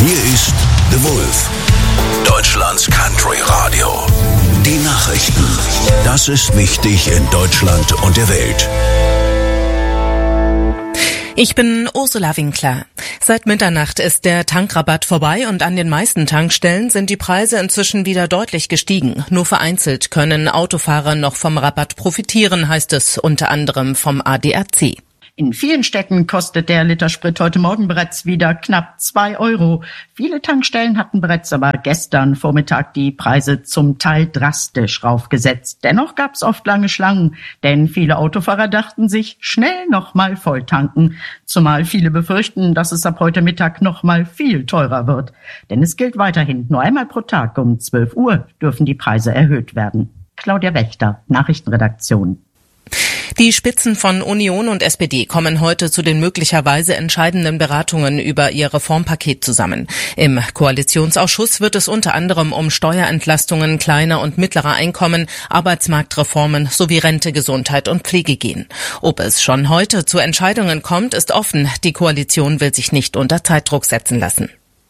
Hier ist The Wolf, Deutschlands Country Radio. Die Nachrichten. Das ist wichtig in Deutschland und der Welt. Ich bin Ursula Winkler. Seit Mitternacht ist der Tankrabatt vorbei und an den meisten Tankstellen sind die Preise inzwischen wieder deutlich gestiegen. Nur vereinzelt können Autofahrer noch vom Rabatt profitieren, heißt es unter anderem vom ADAC. In vielen Städten kostet der Liter Sprit heute Morgen bereits wieder knapp 2 Euro. Viele Tankstellen hatten bereits aber gestern Vormittag die Preise zum Teil drastisch raufgesetzt. Dennoch gab es oft lange Schlangen, denn viele Autofahrer dachten sich, schnell nochmal voll tanken. Zumal viele befürchten, dass es ab heute Mittag nochmal viel teurer wird. Denn es gilt weiterhin, nur einmal pro Tag um 12 Uhr dürfen die Preise erhöht werden. Claudia Wächter, Nachrichtenredaktion. Die Spitzen von Union und SPD kommen heute zu den möglicherweise entscheidenden Beratungen über ihr Reformpaket zusammen. Im Koalitionsausschuss wird es unter anderem um Steuerentlastungen kleiner und mittlerer Einkommen, Arbeitsmarktreformen sowie Rente, Gesundheit und Pflege gehen. Ob es schon heute zu Entscheidungen kommt, ist offen. Die Koalition will sich nicht unter Zeitdruck setzen lassen.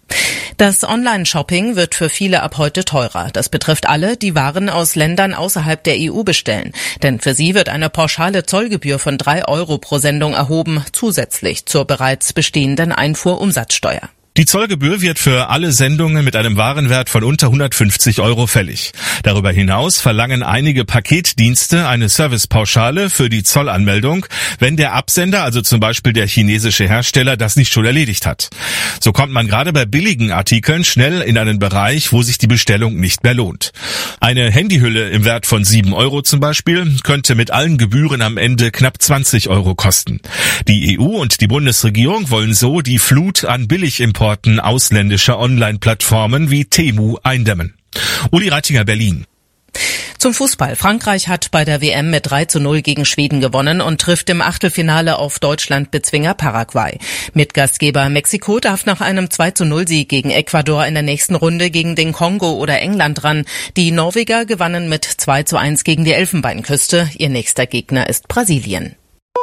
Das Online-Shopping wird für viele ab heute teurer. Das betrifft alle, die Waren aus Ländern außerhalb der EU bestellen. Denn für sie wird eine pauschale Zollgebühr von 3 Euro pro Sendung erhoben, zusätzlich zur bereits bestehenden Einfuhrumsatzsteuer. Die Zollgebühr wird für alle Sendungen mit einem Warenwert von unter 150 Euro fällig. Darüber hinaus verlangen einige Paketdienste eine Servicepauschale für die Zollanmeldung, wenn der Absender, also zum Beispiel der chinesische Hersteller, das nicht schon erledigt hat. So kommt man gerade bei billigen Artikeln schnell in einen Bereich, wo sich die Bestellung nicht mehr lohnt. Eine Handyhülle im Wert von 7 Euro zum Beispiel könnte mit allen Gebühren am Ende knapp 20 Euro kosten. Die EU und die Bundesregierung wollen so die Flut an Billigimporten ausländischer Online-Plattformen wie Temu eindämmen. Uli Reitinger, Berlin. Zum Fußball. Frankreich hat bei der WM mit 3:0 gegen Schweden gewonnen und trifft im Achtelfinale auf Deutschland-Bezwinger Paraguay. Mitgastgeber Mexiko darf nach einem 2:0-Sieg gegen Ecuador in der nächsten Runde gegen den Kongo oder England ran. Die Norweger gewannen mit 2:1 gegen die Elfenbeinküste. Ihr nächster Gegner ist Brasilien.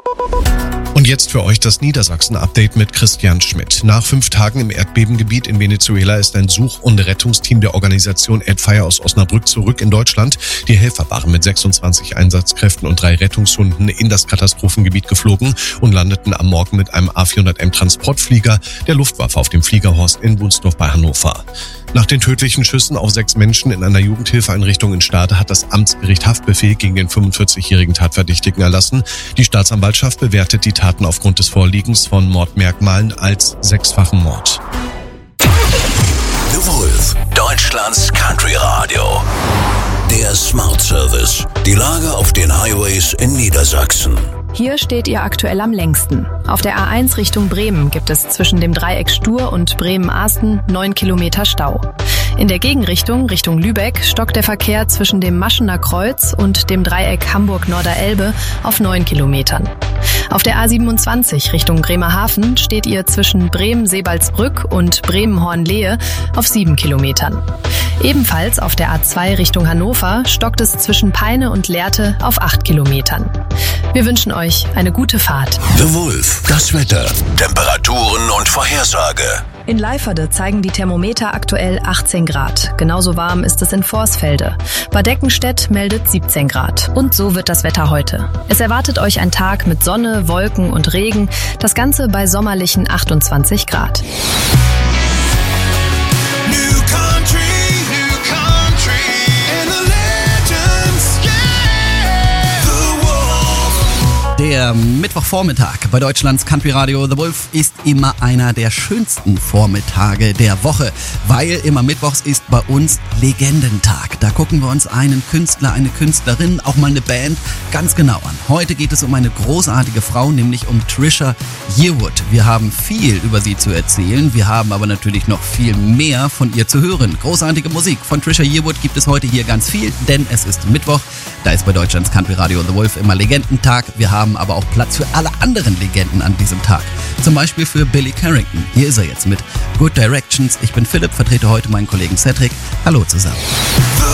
Und jetzt für euch das Niedersachsen-Update mit Christian Schmidt. Nach 5 Tagen im Erdbebengebiet in Venezuela ist ein Such- und Rettungsteam der Organisation Aidfire aus Osnabrück zurück in Deutschland. Die Helfer waren mit 26 Einsatzkräften und 3 Rettungshunden in das Katastrophengebiet geflogen und landeten am Morgen mit einem A400M-Transportflieger der Luftwaffe auf dem Fliegerhorst in Wunsdorf bei Hannover. Nach den tödlichen Schüssen auf 6 Menschen in einer Jugendhilfeeinrichtung in Stade hat das Amtsgericht Haftbefehl gegen den 45-jährigen Tatverdächtigen erlassen. Die Staatsanwaltschaft bewertet die Taten aufgrund des Vorliegens von Mordmerkmalen als 6-fachen Mord. The Wolf, Deutschlands Country Radio. Der Smart Service. Die Lage auf den Highways in Niedersachsen. Hier steht ihr aktuell am längsten. Auf der A1 Richtung Bremen gibt es zwischen dem Dreieck Stur und Bremen-Ahsten 9 Kilometer Stau. In der Gegenrichtung, Richtung Lübeck, stockt der Verkehr zwischen dem Maschener Kreuz und dem Dreieck Hamburg-Norderelbe auf 9 Kilometern. Auf der A27 Richtung Bremerhaven steht ihr zwischen Bremen-Sebalsbrück und Bremen-Hornlehe auf 7 Kilometern. Ebenfalls auf der A2 Richtung Hannover stockt es zwischen Peine und Lehrte auf 8 Kilometern. Wir wünschen euch eine gute Fahrt. The Wolf, das Wetter, Temperaturen und Vorhersage. In Leiferde zeigen die Thermometer aktuell 18 Grad. Genauso warm ist es in Vorsfelde. Bad Eckenstedt meldet 17 Grad. Und so wird das Wetter heute. Es erwartet euch ein Tag mit Sonne, Wolken und Regen. Das Ganze bei sommerlichen 28 Grad. Der Mittwochvormittag bei Deutschlands Country Radio The Wolf ist immer einer der schönsten Vormittage der Woche, weil immer mittwochs ist bei uns Legendentag. Da gucken wir uns einen Künstler, eine Künstlerin, auch mal eine Band ganz genau an. Heute geht es um eine großartige Frau, nämlich um Trisha Yearwood. Wir haben viel über sie zu erzählen, wir haben aber natürlich noch viel mehr von ihr zu hören. Großartige Musik von Trisha Yearwood gibt es heute hier ganz viel, denn es ist Mittwoch. Da ist bei Deutschlands Country Radio The Wolf immer Legendentag. Wir haben aber auch Platz für alle anderen Legenden an diesem Tag. Zum Beispiel für Billy Carrington. Hier ist er jetzt mit Good Directions. Ich bin Philipp, vertrete heute meinen Kollegen Cedric. Hallo zusammen.